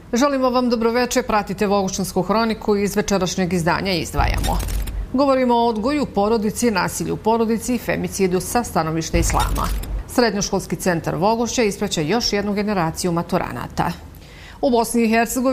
Želimo vam dobroveče, pratite Vogošćansku hroniku i iz večerašnjeg izdanja izdvajamo. Govorimo o odgoju, porodici, nasilju u porodici i femicidu sa stanovišta islama. Srednjoškolski centar Vogošća ispraća još jednu generaciju maturanata. U Bosni i Hercegovini